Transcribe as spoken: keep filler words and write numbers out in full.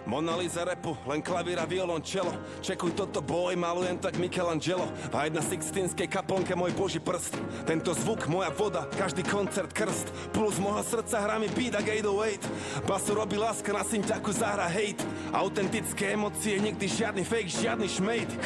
Mona Lisa repu, len klavír a violončelo. Čekuj toto boj, malujem tak Michelangelo. Vajď na Sixtínskej kaplnke môj boží prst. Tento zvuk, moja voda, každý koncert krst. Plus môjho srdca hrá mi beat ak osem nula osem. Basu robí láska, na synťaku zahra hate. Autentické emócie, nikdy žiadny fake, žiadny šmejt.